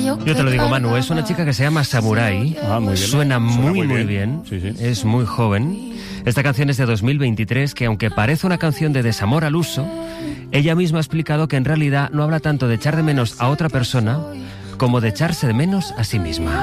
Yo te lo digo, Manu, es una chica que se llama Samurai. Muy bien. Suena muy bien. Sí, sí. Es muy joven. Esta canción es de 2023, que aunque parece una canción de desamor al uso, ella misma ha explicado que en realidad no habla tanto de echar de menos a otra persona como de echarse de menos a sí misma.